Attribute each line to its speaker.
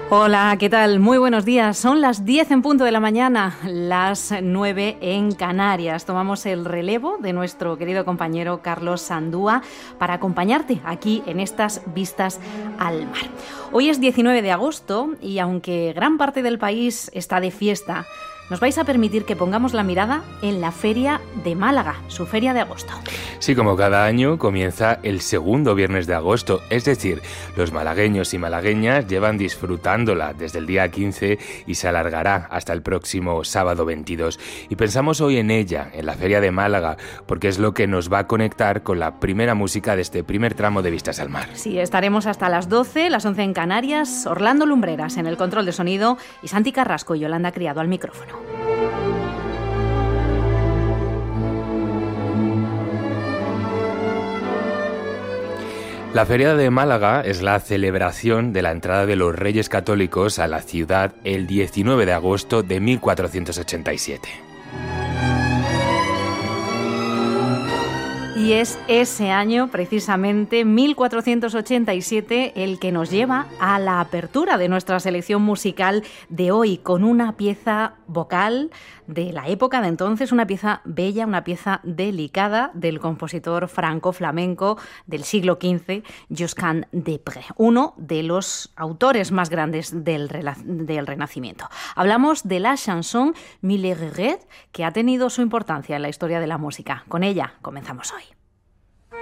Speaker 1: Hola, ¿qué tal? Muy buenos días. Son las 10 en punto de la mañana, las 9 en Canarias. Tomamos el relevo de nuestro querido compañero Carlos Sandúa para acompañarte aquí en estas vistas al mar. Hoy es 19 de agosto y aunque gran parte del país está de fiesta, nos vais a permitir que pongamos la mirada en la Feria de Málaga, su feria de agosto.
Speaker 2: Sí, como cada año comienza el segundo viernes de agosto, es decir, los malagueños y malagueñas llevan disfrutándola desde el día 15 y se alargará hasta el próximo sábado 22. Y pensamos hoy en ella, en la Feria de Málaga, porque es lo que nos va a conectar con la primera música de este primer tramo de Vistas al Mar.
Speaker 1: Sí, estaremos hasta las 12, las 11 en Canarias, Orlando Lumbreras en el control de sonido y Santi Carrasco y Yolanda Criado al micrófono.
Speaker 2: La Feria de Málaga es la celebración de la entrada de los Reyes Católicos a la ciudad el 19 de agosto de 1487.
Speaker 1: Y es ese año, precisamente, 1487, el que nos lleva a la apertura de nuestra selección musical de hoy, con una pieza vocal de la época de entonces, una pieza bella, una pieza delicada del compositor franco-flamenco del siglo XV, Josquin des Prez, uno de los autores más grandes del Renacimiento. Hablamos de la chanson Mille Regrets, que ha tenido su importancia en la historia de la música. Con ella comenzamos hoy.